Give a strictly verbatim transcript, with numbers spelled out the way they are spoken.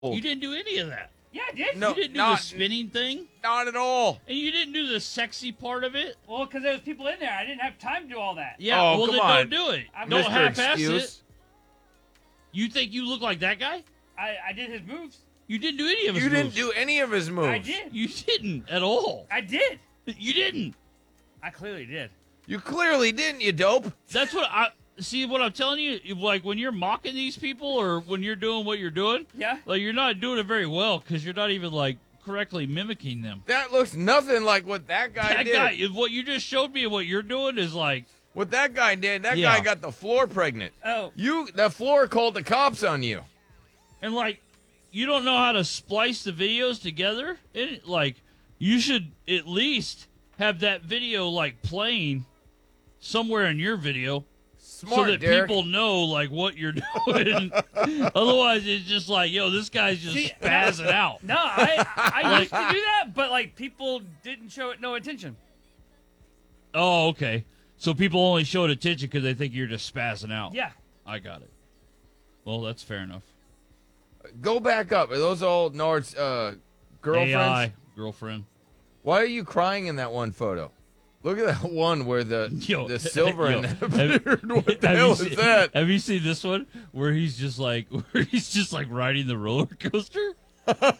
You didn't do any of that. Yeah, I did. No. You didn't do not- the spinning thing, Not at all. and you didn't do the sexy part of it. Well, because there was people in there. I didn't have time to do all that. Yeah, Oh, well come then on. don't do it. I'm Don't Mister half-ass it. Excuse. You think you look like that guy? I, I did his moves. You didn't do any of his You didn't moves. do any of his moves. I did. You didn't at all. I did. You didn't. I clearly did. You clearly didn't, you dope. That's what I see. What I'm telling you, like when you're mocking these people or when you're doing what you're doing, Yeah. like you're not doing it very well because you're not even like correctly mimicking them. That looks nothing like what that guy That did. guy, what you just showed me and what you're doing is like, What that guy did, that Yeah. guy got the floor pregnant. Oh. You, the floor called the cops on you. and like you don't know how to splice the videos together. It, like you should at least have that video like playing somewhere in your video. Smart, so that Derek. people know like what you're doing. Otherwise, it's just like, yo, this guy's just See, spazzing out. No, I I used to do that, but like people didn't show it no attention. Oh, okay. So people only showed attention because they think you're just spazzing out. Yeah. I got it. Well, that's fair enough. Go back up. Are those all Nard's uh, girlfriends? A I girlfriend. Why are you crying in that one photo? Look at that one where the Yo, the silver yo, in that have- beard. What the have hell you is seen- that? Have you seen this one where he's just like where he's just like riding the roller coaster?